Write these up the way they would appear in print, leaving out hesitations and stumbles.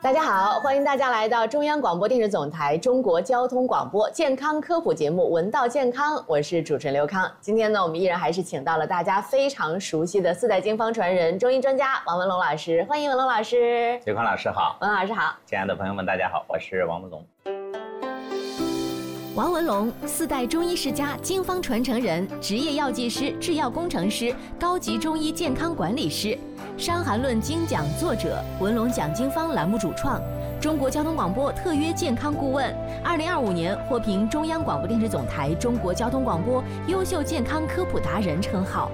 大家好，欢迎大家来到中央广播电视总台中国交通广播健康科普节目《闻道健康》，我是主持人刘康。今天呢，我们依然还是请到了大家非常熟悉的四代经方传人、中医专家王文龙老师，欢迎文龙老师。 刘康老师好， 文老师好， 亲爱的朋友们，大家好，我是王文龙。 王文龙，四代中医世家、经方传承人，职业药剂师、制药工程师，高级中医健康管理师，《伤寒论》精讲作者，文龙讲经方栏目主创，中国交通广播特约健康顾问，2025年获评中央广播电视总台中国交通广播优秀健康科普达人称号。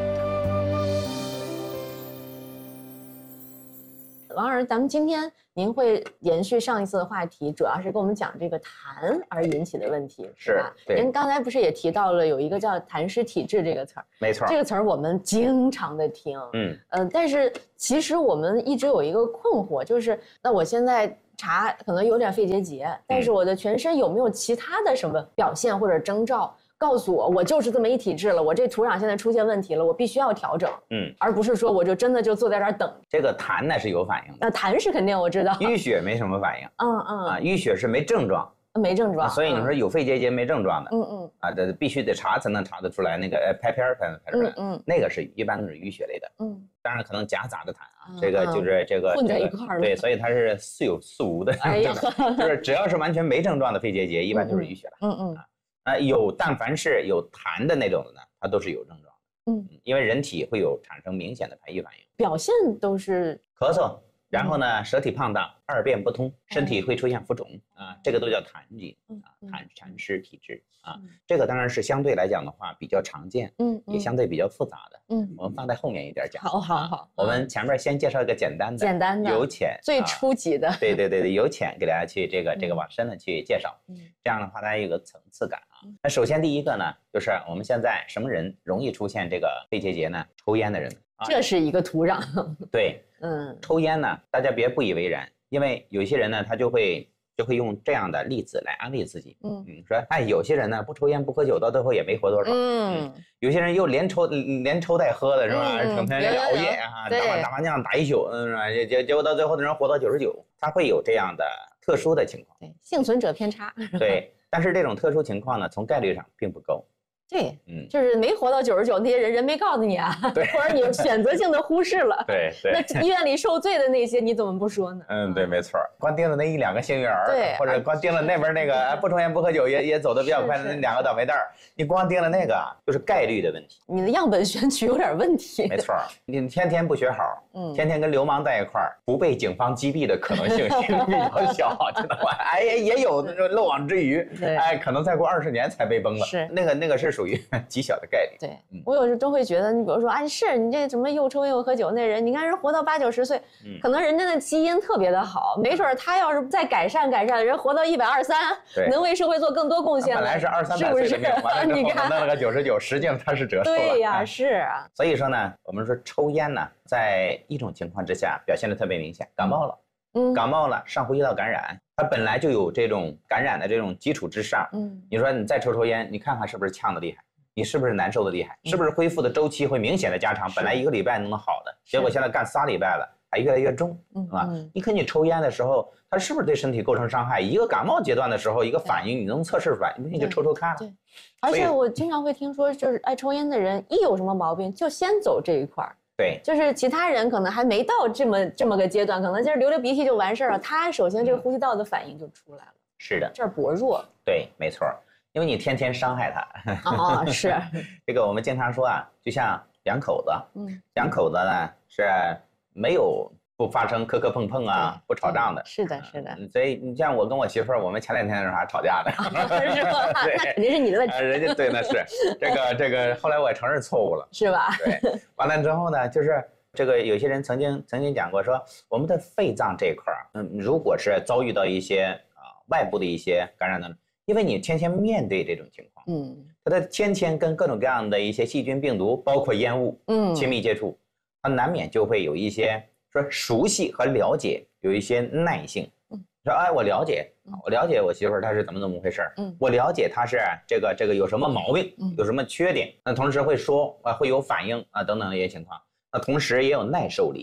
王老师，咱们今天您会延续上一次的话题，主要是跟我们讲这个痰而引起的问题，是吧？ 对。 您刚才不是也提到了有一个叫痰湿体质这个词儿？ 没错， 这个词儿我们经常的听，但是其实我们一直有一个困惑，就是那我现在查可能有点肺结节，但是我的全身有没有其他的什么表现或者征兆？告诉我就是这么一体质了，我这土壤现在出现问题了，我必须要调整，而不是说我就真的就坐在这儿等。 这个痰呢是有反应的， 痰是肯定我知道， 淤血没什么反应，淤血是没症状， 没症状， 所以你说有肺结节没症状的，这必须得查才能查得出来，那个拍片才能拍出来，那个是一般都是淤血类的，当然可能夹杂着痰啊，这个就是这个混在一块儿， 对，所以它是似有似无的，就是只要是完全没症状的肺结节，一般就是淤血了，但凡是有痰的那种的呢，它都是有症状的，因为人体会有产生明显的排异反应， 表现都是咳嗽，然后呢舌体胖大，二便不通，身体会出现浮肿这个都叫痰疾痰湿体质这个当然是相对来讲的话比较常见，也相对比较复杂的，我们放在后面一点讲。 好， 我们前面先介绍一个简单的由浅最初级的， 对，由浅给大家去这个往深的去介绍，这样的话大家有个层次感那首先第一个呢，就是我们现在什么人容易出现这个肺结节呢？抽烟的人这是一个土壤。 对，抽烟呢，大家别不以为然，因为有些人呢，他就会用这样的例子来安慰自己，说，有些人呢不抽烟不喝酒，到最后也没活多少，有些人又连抽带喝的是吧？整天熬夜打麻将打一宿，是吧？结果到最后的人活到99，他会有这样的特殊的情况。 对，幸存者偏差。 对，但是这种特殊情况呢，从概率上并不高。 对，就是没活到99，那些人没告诉你啊，或者你选择性的忽视了。 对， 那医院里受罪的那些，你怎么不说呢？ 对，没错，光盯着那1-2个幸运儿，或者光盯着那边那个不抽烟不喝酒也走得比较快的那2个倒霉蛋儿，你光盯着那个就是概率的问题。 你的样本选取有点问题。 没错，你天天不学好，天天跟流氓在一块儿，不被警方击毙的可能性比较小，知道吧？也有漏网之鱼，可能再过20年才被崩了。 是那个是属于极小的概率。 对，我有时都会觉得，你比如说，是你这什么又抽又喝酒那人，你看人活到80、90岁，可能人家的基因特别的好，没准他要是再改善，人活到120、130，能为社会做更多贡献。 本来是200、300岁的命，完了之后弄了个99，实际上他是折寿了。 对呀，是啊。 所以说呢，我们说抽烟呢，在一种情况之下表现得特别明显，感冒了，上呼吸道感染，它本来就有这种感染的这种基础之上，你说你再抽烟，你看看是不是呛得厉害？你是不是难受的厉害？是不是恢复的周期会明显的加长？本来1个礼拜能好的，结果现在干3礼拜了，还越来越重，是吧？你看你抽烟的时候，它是不是对身体构成伤害？一个感冒阶段的时候，一个反应你能测试出来，你就抽看了。 对，而且我经常会听说，就是爱抽烟的人，一有什么毛病就先走这一块儿。 对， 就是其他人可能还没到这么个阶段，可能就是流鼻涕就完事儿了，他首先这个呼吸道的反应就出来了。是的，这儿薄弱。对， 没错。因为你天天伤害他， 是这个我们经常说就像两口子，两口子呢是没有不发生磕磕碰碰不吵仗的， 是的， 所以你像我跟我媳妇儿，我们前2天的时候还吵架呢， 是吧？那肯定是你的问题， 人家对，那是这个，后来我也承认错误了， 是吧？ 对，完了之后呢，就是这个有些人曾经讲过说，我们的肺脏这一块如果是遭遇到一些外部的一些感染的。因为你天天面对这种情况，它的天天跟各种各样的一些细菌、病毒，包括烟雾，亲密接触，它难免就会有一些说熟悉和了解，有一些耐性。说我了解我媳妇儿她是怎么回事，我了解她是这个有什么毛病，有什么缺点，那同时会说会有反应等等一些情况，那同时也有耐受力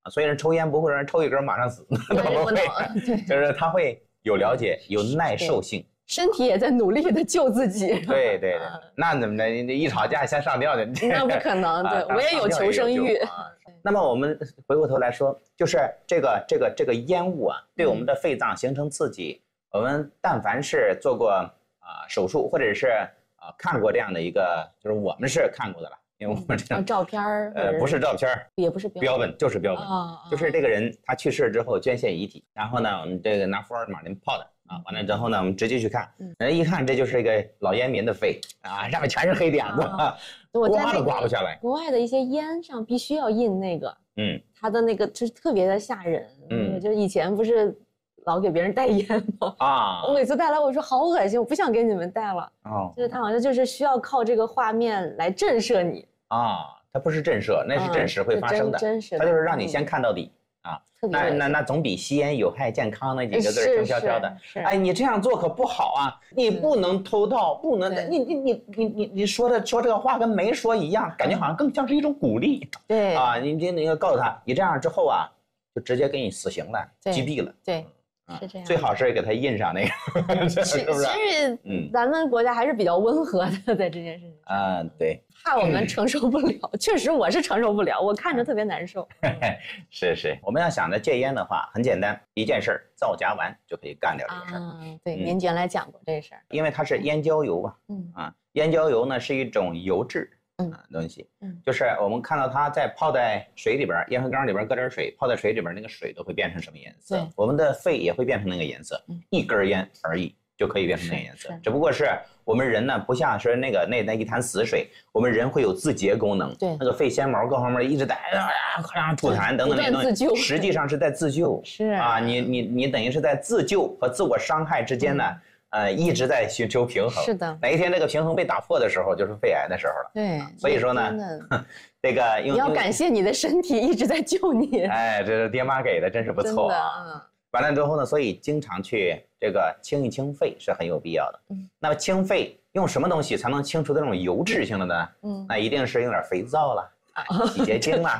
所以人抽烟不会让人抽一根马上死，他不会，就是他会有了解，有耐受性。 身体也在努力的救自己。 对，那怎么着？你一吵架先上吊的？ 那不可能，对我也有求生欲。 那么我们回过头来说，就是这个烟雾啊，对我们的肺脏形成刺激。我们但凡是做过手术，或者是看过这样的一个，就是我们是看过的了。因为我们这样照片不是照片， 也不是标本，就是标本，就是这个人他去世之后捐献遗体，然后呢，我们这个拿福尔马林泡的完了之后呢，我们直接去看，人一看这就是一个老烟民的肺上面全是黑点子，刮都刮不下来。 国外的一些烟上必须要印那个，它的那个就是特别的吓人，就以前不是老给别人带烟吗？我每次带来我说好恶心，我不想给你们带了。就是他好像就是需要靠这个画面来震慑你它不是震慑，那是真实会发生的，它就是让你先看到底那总比吸烟有害健康那几个字轻飘飘的。哎，你这样做可不好啊！你不能偷盗，不能你说这个话跟没说一样，感觉好像更像是一种鼓励。 对你要告诉他，你这样之后就直接给你死刑了，击毙了。 对。是这样， 最好是给他印上那个，是不是？ 其实，咱们国家还是比较温和的，在这件事情上。 对， 怕我们承受不了。确实，我是承受不了，我看着特别难受。 是，我们要想着戒烟的话，很简单，一件事，造甲烷就可以干掉这个事儿。 对，您原来讲过这事儿。 因为它是烟焦油嘛，烟焦油呢是一种油质。东西，就是我们看到它在泡在水里边，烟灰缸里边搁点水，泡在水里边，那个水都会变成什么颜色？我们的肺也会变成那个颜色，一根烟而已就可以变成那个颜色。只不过是我们人呢，不像是那一潭死水，我们人会有自洁功能，那个肺纤毛各方面一直在吐痰等等那东西，实际上是在自救。你等于是在自救和自我伤害之间呢。一直在寻求平衡。 是的， 哪一天这个平衡被打破的时候，就是肺癌的时候了。 对， 所以说呢，这个你要感谢你的身体一直在救你。 哎，这是爹妈给的，真是不错啊。完了之后呢，所以经常去这个清一清肺是很有必要的。那么清肺用什么东西才能清除这种油质性的呢？那一定是用点肥皂了洗洁精了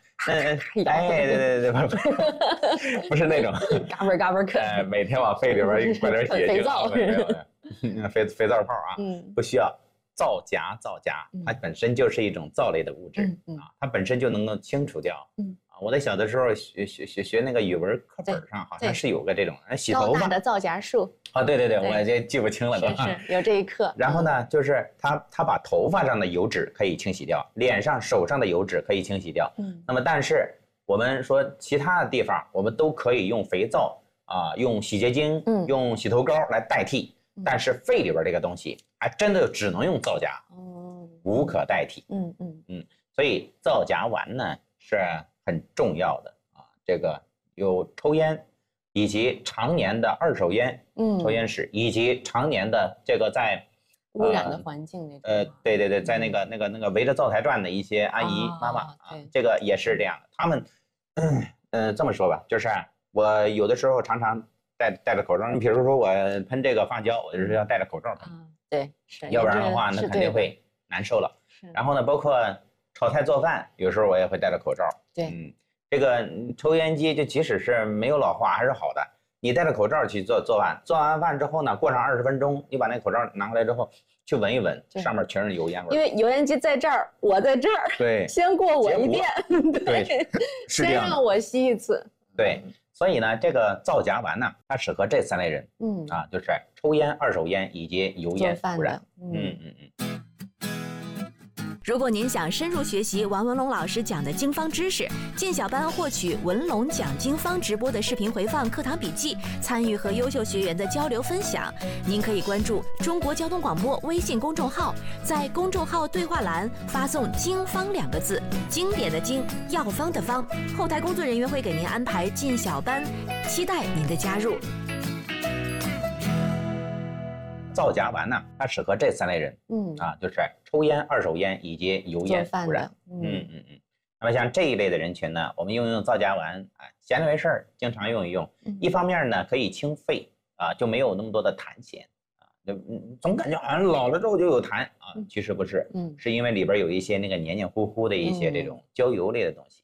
对，不是那种嘎嘣嘎嘣咳， 每天往肺里边灌点血肥皂， 肥皂泡不需要。皂荚，它本身就是一种皂类的物质它本身就能够清除掉。我在小的时候学那个语文课本上好像是有个这种洗头发高大的皂荚树对，我也记不清了都。 是有这一课。 然后呢，就是它把头发上的油脂可以清洗掉，脸上手上的油脂可以清洗掉。那么但是我们说其他的地方我们都可以用肥皂用洗洁精用洗头膏来代替。但是肺里边这个东西还真的只能用皂荚无可代替。所以皂荚烷呢是很重要的这个有抽烟以及常年的二手烟抽烟史以及常年的这个在污染的环境那种对，在那个围着灶台转的一些阿姨妈妈这个也是这样的。他们这么说吧，就是我有的时候常常戴着口罩，你比如说我喷这个发胶，我就是要戴着口罩喷对，是， 要不然的话那肯定会难受了。然后呢，包括炒菜做饭，有时候我也会戴着口罩。 对， 这个抽烟机就即使是没有老化还是好的，你戴着口罩去做饭，做完饭之后呢，过上20分钟，你把那口罩拿回来之后去闻一闻，上面全是油烟味。 因为油烟机在这儿，我在这儿， 对， 先过我一遍， 对，是这样， 先让我吸一次， 对。所以呢，这个皂荚烷呢，它适合这3类人，就是抽烟、二手烟以及油烟污染。 如果您想深入学习王文龙老师讲的经方知识，进小班获取文龙讲经方直播的视频回放、课堂笔记，参与和优秀学员的交流分享，您可以关注中国交通广播微信公众号，在公众号对话栏发送“经方”2个字，经典的经，药方的方，后台工作人员会给您安排进小班，期待您的加入。 皂荚烷呢，它适合这3类人，就是抽烟、二手烟以及油烟污染。那么像这一类的人群呢，我们用皂荚烷闲着没事儿经常用一用。一方面呢，可以清肺就没有那么多的痰涎总感觉好像老了之后就有痰其实不是，是因为里边有一些那个黏黏糊糊的一些这种焦油类的东西。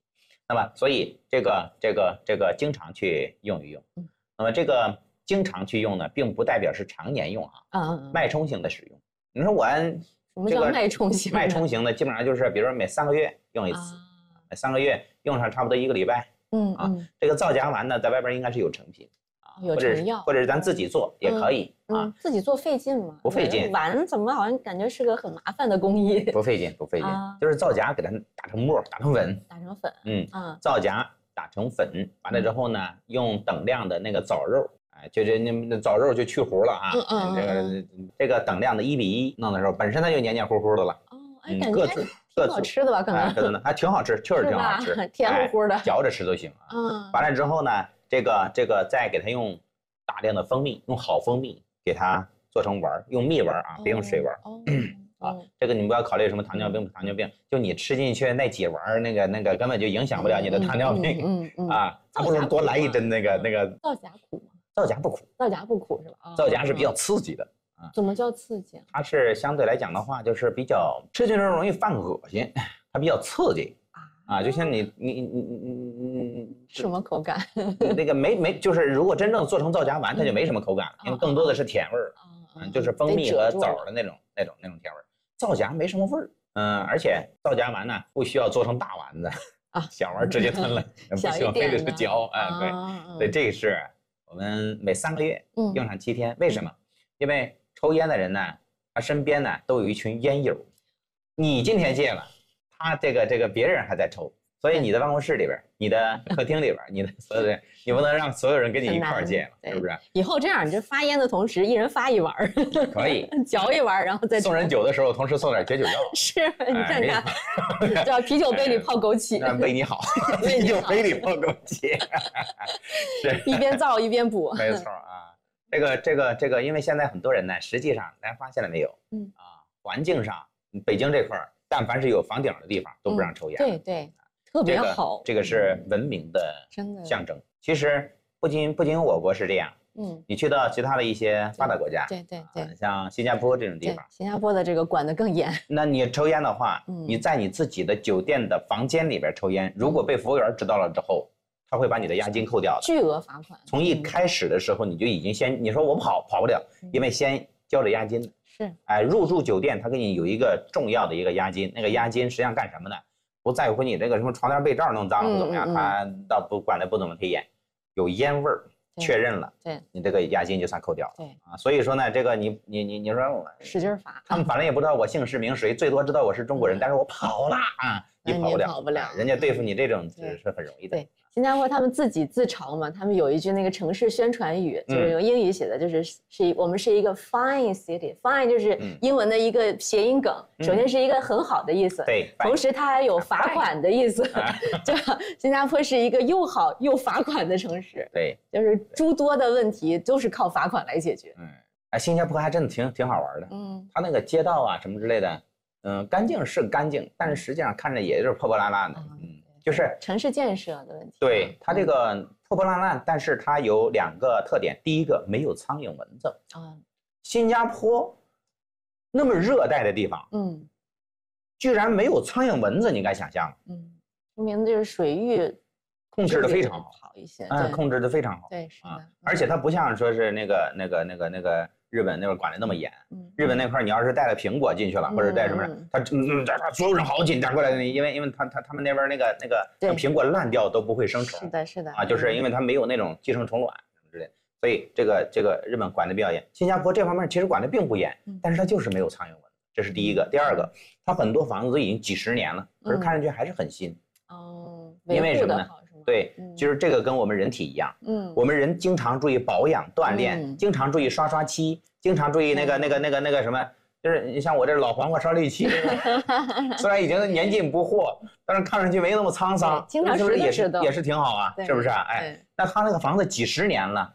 那么所以这个经常去用一用。那么这个经常去用呢，并不代表是常年用脉冲型的使用。你说我按什么叫脉冲型？ 脉冲型的基本上就是比如说每3个月用一次，每3个月用上差不多1个礼拜。这个皂荚丸呢，在外边应该是有成品有成药， 或者是咱自己做也可以自己做费劲吗？ 不费劲。 丸怎么好像感觉是个很麻烦的工艺？ 不费劲，就是皂荚给它打成沫，打成粉，皂荚打成粉，完了之后呢，用等量的那个枣肉，就是那枣肉就去核了啊。这个等量的1比1弄的时候，本身它就黏黏糊糊的了。 各自挺好吃的吧？可能还挺好吃，确实挺好吃， 甜乎乎的， 嚼着吃都行啊。完了之后呢，这个再给它用大量的蜂蜜，用好蜂蜜给它做成丸，用蜜丸啊，别用水丸。这个你不要考虑什么糖尿病不糖尿病，就你吃进去那几丸那个根本就影响不了你的糖尿病啊。它不如多来1针那个。 皂荚苦吗？ 皂荚不苦， 皂荚不苦是吧？ 皂荚是比较刺激的。 怎么叫刺激？ 它是相对来讲的话，就是比较吃进去容易犯恶心，它比较刺激就像你什么口感？ 那个没就是如果真正做成皂荚丸，它就没什么口感了，因为更多的是甜味儿就是蜂蜜和枣的那种甜味儿。皂荚没什么味儿，而且皂荚丸呢不需要做成大丸子小丸直接吞了，不需要非得是嚼对，这个是我们每3个月用上7天，为什么？因为抽烟的人呢，他身边呢都有一群烟友，你今天戒了，他这个别人还在抽，所以你的办公室里边、你的客厅里边、你的所有人，你不能让所有人跟你一块儿戒了，是不是？ 以后这样，你就发烟的同时，一人发1碗， 可以嚼1碗，然后再送人酒的时候，同时送点解酒药。 是，你看看，叫啤酒杯里泡枸杞， 为你好，啤酒杯里泡枸杞， 是一边造一边补， 没错啊。这个，因为现在很多人呢，实际上大家发现了没有？环境上，北京这块儿，但凡是有房顶的地方，都不让抽烟。 对，特别好。 这个是文明的象征。其实不仅我国是这样，你去到其他的一些发达国家， 对， 像新加坡这种地方， 新加坡的这个管得更严。 那你抽烟的话，你在你自己的酒店的房间里边抽烟，如果被服务员知道了之后，他会把你的押金扣掉的， 巨额罚款。 从一开始的时候你就已经你说我跑不了，因为先交了押金。 是， 入住酒店他给你有一个重要的一个押金，那个押金实际上干什么呢？不在乎你这个什么床单被罩弄脏了或怎么样，他倒不管得不怎么忒严，有烟味儿确认了，你这个押金就算扣掉了。所以说呢，这个你说我使劲罚， 他们反正也不知道我姓氏名谁，最多知道我是中国人，但是我跑了你跑不了，人家对付你这种是很容易的。 对，新加坡他们自己自嘲嘛，他们有一句那个城市宣传语，就是用英语写的，就是我们是一个 fine city，fine 就是英文的一个谐音梗，首先是一个很好的意思， 对， 同时它还有罚款的意思，就新加坡是一个又好又罚款的城市， 对， 就是诸多的问题都是靠罚款来解决。 新加坡还真的挺好玩的，它那个街道啊什么之类的。干净是干净，但是实际上看着也就是破破烂烂的，就是城市建设的问题。 对，它这个破破烂烂，但是它有2个特点，第一个没有苍蝇蚊子。新加坡那么热带的地方，居然没有苍蝇蚊子，你敢想象吗？ 说明就是水域控制的非常好一些， 控制的非常好。 对，是的。 而且它不像说是那个日本那块管的那么严，日本那块你要是带了苹果进去了，或者带什么，他所有人好紧张过来的，因为他们那边那个苹果烂掉都不会生虫， 是的就是因为它没有那种寄生虫卵什么之类的，所以这个日本管的比较严。新加坡这方面其实管的并不严，但是它就是没有苍蝇蚊，这是第一个。第二个，它很多房子都已经几十年了，可是看上去还是很新。因为什么呢？对，就是这个跟我们人体一样，我们人经常注意保养锻炼，经常注意刷漆，经常注意那个什么，就是你像我这老黄瓜刷绿漆，虽然已经年近不惑，但是看上去没那么沧桑， 经常是不是也是挺好啊？是不是？那他那个房子几十年了，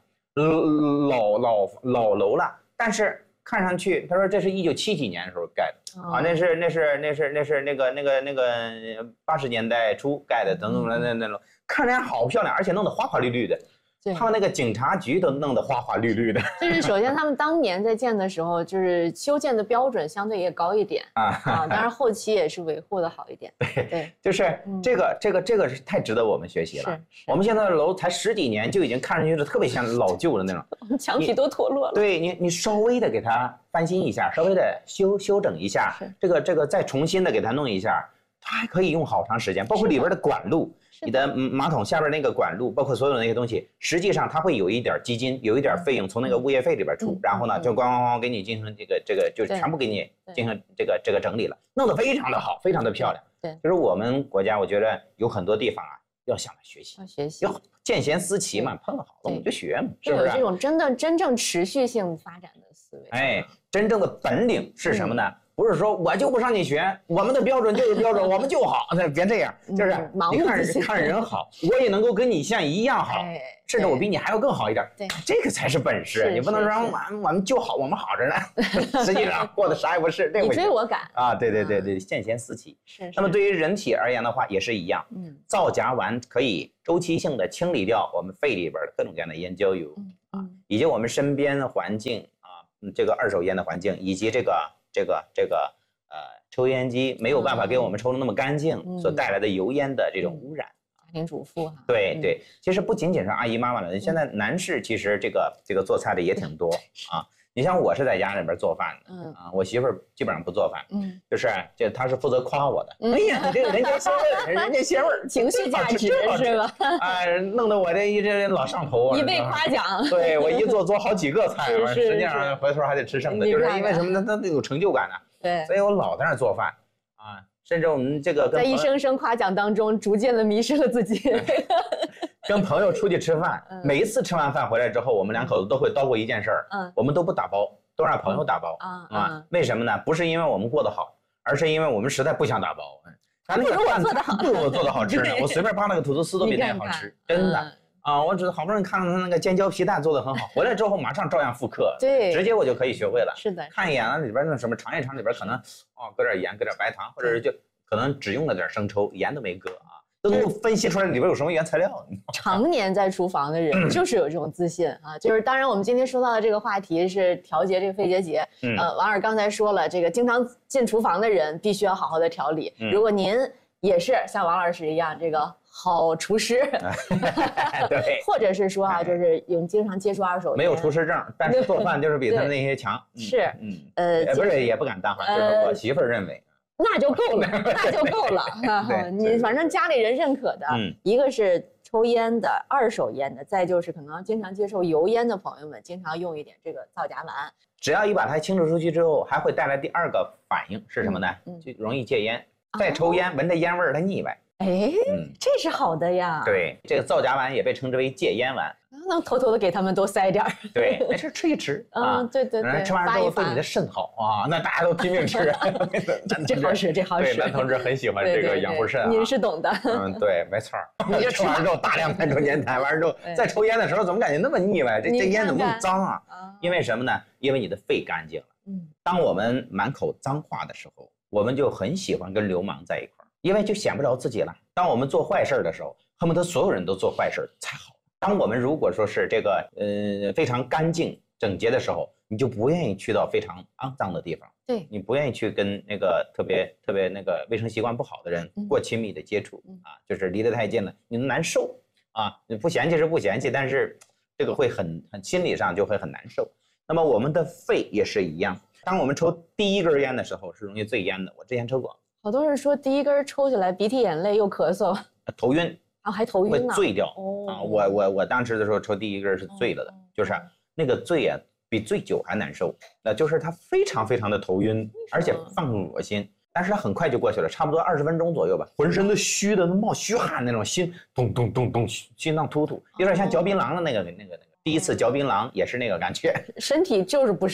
老楼了，但是看上去，他说这是1970几年的时候盖的。那是那个80年代初盖的，等等那种，看起来好漂亮，而且弄得花花绿绿的。 他们那个警察局都弄得花花绿绿的。 就是首先他们当年在建的时候，就是修建的标准相对也高一点当然后期也是维护的好一点。 对，就是这个是太值得我们学习了。我们现在的楼才10几年，就已经看上去是特别像老旧的那种， 墙皮都脱落了。 对你稍微的给它翻新一下，稍微的修整一下，这个再重新的给它弄一下，它还可以用好长时间。包括里边的管路，你的马桶下边那个管路，包括所有的那些东西，实际上它会有一点基金，有一点费用从那个物业费里边出，然后呢就咣给你进行这个就全部给你进行这个整理了，弄得非常的好，非常的漂亮。 对， 就是我们国家，我觉得有很多地方要向他学习，要见贤思齐嘛，碰好了我们就学嘛，是不是？ 有这种真正持续性发展的思维。 真正的本领是什么呢？不是说我就不上你学，我们的标准就是标准，我们就好，别这样，就是你看人好，我也能够跟你像一样好，甚至我比你还要更好一点。 对， 这个才是本事。你不能说我们就好，我们好着呢，实际上过得啥也不是。 你追我赶啊！对，见贤思齐。 是。 那么对于人体而言的话，也是一样。皂荚丸可以周期性的清理掉我们肺里边的各种各样的烟焦油以及我们身边的环境这个二手烟的环境，以及这个抽烟机没有办法给我们抽的那么干净所带来的油烟的这种污染。 家庭主妇对，其实不仅仅是阿姨妈妈了，现在男士其实这个做菜的也挺多你像我是在家里边做饭的我媳妇儿基本上不做饭就是她是负责夸我的哎呀这个人家鲜味人家鲜味情绪价值是吧弄得我这老上头一味夸奖对我一做好几个菜实际上回头还得吃剩的就是因为什么呢他有成就感对， 所以我老在那做饭甚至我们这个在一声声夸奖当中逐渐的迷失了自己跟朋友出去吃饭每一次吃完饭回来之后我们两口子都会叨过一件事儿我们都不打包都让朋友打包为什么呢不是因为我们过得好而是因为我们实在不想打包不如我做的好不如我做的好吃呢我随便扒那个吐司都比那好吃真的我只好不容易看到他那个尖椒皮蛋做的很好，回来之后马上照样复刻， 对， 直接我就可以学会了。 是的， 看一眼里边那什么尝一尝，里边可能搁点盐，搁点白糖，或者是就可能只用了点生抽，盐都没搁都能够分析出来里边有什么原材料。 常年在厨房的人就是有这种自信就是当然我们今天说到的这个话题是调节这个肺结节，王尔刚才说了，这个经常进厨房的人必须要好好的调理。如果您也是像王老师一样这个好厨师对， 或者是说就是有经常接触二手烟， 没有厨师证，但是做饭就是比他们那些强。 是， 不是也不敢当就是我媳妇儿认为。 那就够了，那就够了。你反正家里人认可的，一个是抽烟的、二手烟的，再就是可能经常接受油烟的朋友们，经常用一点这个皂荚丸。 只要一把它清除出去之后，还会带来第二个反应是什么呢？就容易戒烟。再抽烟，闻着烟味儿，它腻歪。 这是好的呀。 对，这个皂荚丸也被称之为戒烟丸。 能偷偷的给他们多塞点儿。 对，没事吃一吃对， 吃完之后对你的肾好那大家都拼命吃。 这好使，这好使。 对，男同志很喜欢这个养护肾您是懂的。 对，没错。吃完之后大量排出烟台，完了之后再抽烟的时候，怎么感觉那么腻歪？这烟怎么那么脏因为什么呢？因为你的肺干净了。当我们满口脏话的时候，我们就很喜欢跟流氓在一块儿，因为就显不着自己了。当我们做坏事的时候，恨不得所有人都做坏事才好。当我们如果说是这个非常干净整洁的时候，你就不愿意去到非常肮脏的地方。 对， 你不愿意去跟那个特别那个卫生习惯不好的人过亲密的接触就是离得太近了，你难受你不嫌弃是不嫌弃，但是这个会很心理上就会很难受。那么我们的肺也是一样，当我们抽第一根烟的时候是容易醉烟的，我之前抽过。 好多人说第一根抽起来鼻涕眼泪又咳嗽， 头晕还头晕会醉掉我当时的时候抽第一根是醉了的，就是那个醉比醉酒还难受，就是它非常非常的头晕，而且犯恶心，但是它很快就过去了，差不多20分钟左右吧，浑身都虚的冒虚汗那种，心咚咚咚咚，心脏突突，有点像嚼槟榔的那个第一次嚼槟榔也是那个感觉， 身体就是不适应。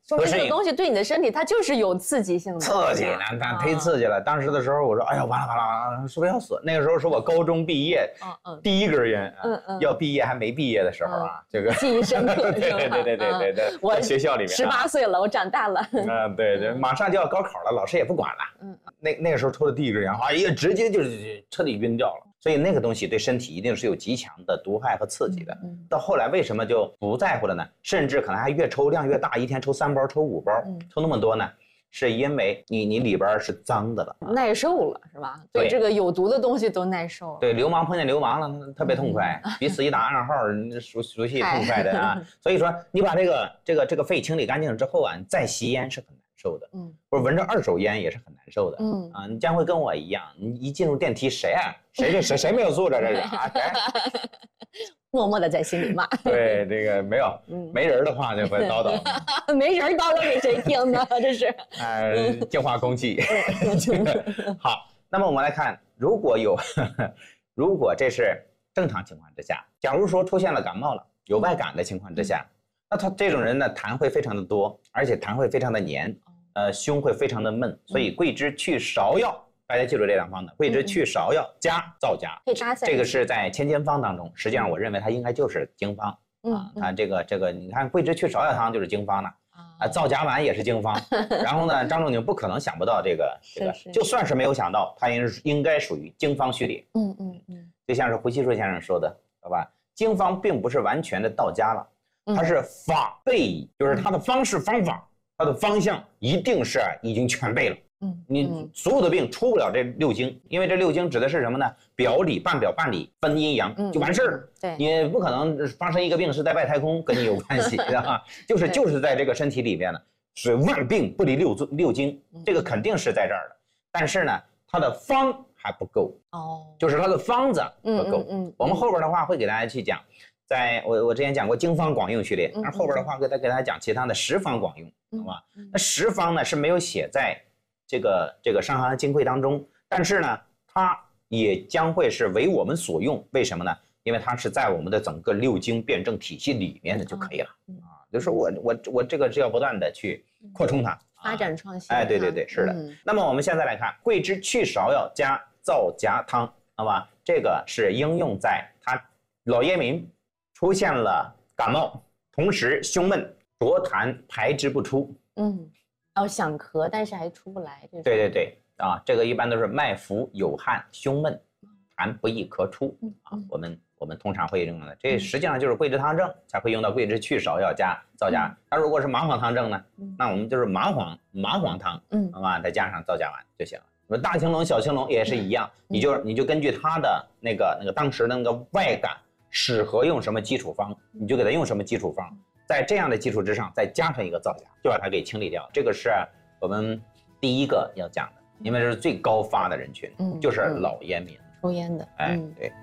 说明这个东西对你的身体它就是有刺激性的。 刺激，那忒刺激了。当时的时候我说，哎呀，完了，是不是要死？那个时候是我高中毕业，第一根烟，要毕业还没毕业的时候啊，这个记忆深刻。 对，我学校里面 18岁了，我长大了。 对，马上就要高考了，老师也不管了。那个时候抽的第一根烟，哎呀，直接就是彻底晕掉了。所以那个东西对身体一定是有极强的毒害和刺激的。到后来为什么就不在乎了呢？甚至可能还越抽量越大，一天抽3包、抽5包，抽那么多呢？是因为你里边是脏的了， 耐受了是吧？对这个有毒的东西都耐受了。 对，流氓碰见流氓了，特别痛快，彼此一打暗号，熟悉痛快的啊。所以说你把这个肺清理干净了之后啊，你再吸烟是很难受的，或者闻着2手烟也是很难受的，你将会跟我一样，你一进入电梯，谁啊？谁没有素质这是啊？谁？ 默默的在心里骂。 对，这个没人的话就会叨叨， 没人叨叨给谁听呢？这是净化空气。好，那么我们来看，如果这是正常情况之下，假如说出现了感冒了，有外感的情况之下，那他这种人呢，痰会非常的多，而且痰会非常的黏，胸会非常的闷，所以桂枝去芍药。大家记住这两方的，桂枝去芍药加皂荚，这个是在千金方当中，实际上我认为它应该就是经方啊。它这个你看桂枝去芍药汤就是经方了啊，皂荚丸也是经方。然后呢，张仲景不可能想不到这个，就算是没有想到，他应该属于经方序列。就像是胡锡硕先生说的，好吧？经方并不是完全的到家了，它是法备矣，就是它的方式方法，它的方向一定是已经全备了。你所有的病出不了这6经，因为这6经指的是什么呢？表里、半表、半里，分阴阳就完事儿。 对， 你不可能发生一个病是在外太空跟你有关系的，就是在这个身体里面呢，是万病不离六经，这个肯定是在这儿的。但是呢，它的方还不够就是它的方子不够。我们后边的话会给大家去讲，在我之前讲过经方广用序列，但是后边的话给大家讲其他的十方广用，好吧？那十方呢是没有写在这个《伤寒金匮》当中，但是呢，它也将会是为我们所用。为什么呢？因为它是在我们的整个6经辩证体系里面的就可以了就是我这个是要不断的去扩充它， 发展创新。 对，是的。那么我们现在来看，桂枝去芍药加皂荚汤，好吧？这个是应用在他老烟民出现了感冒，同时胸闷、浊痰排之不出。 想咳，但是还出不来。 对这个一般都是脉浮有汗、胸闷、痰不易咳出我们通常会用的。这实际上就是桂枝汤症才会用到桂枝去芍药加皂荚。它如果是麻黄汤症呢，那我们就是麻黄汤，好吧，再加上皂荚丸就行了。什么大青龙、小青龙也是一样，你就根据它的那个当时的那个外感适合用什么基础方，你就给它用什么基础方。在这样的基础之上，再加上一个皂荚，就把它给清理掉。这个是我们第一个要讲的，因为这是最高发的人群，就是老烟民， 抽烟的。 对。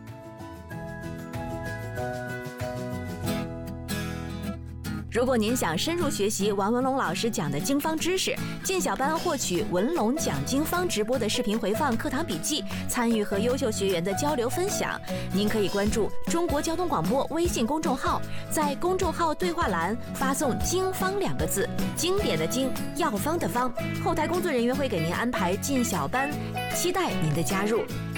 如果您想深入学习王文龙老师讲的经方知识，进小班获取文龙讲经方直播的视频回放、课堂笔记，参与和优秀学员的交流分享，您可以关注中国交通广播微信公众号，在公众号对话栏发送“经方”2个字，经典的经，药方的方，后台工作人员会给您安排进小班，期待您的加入。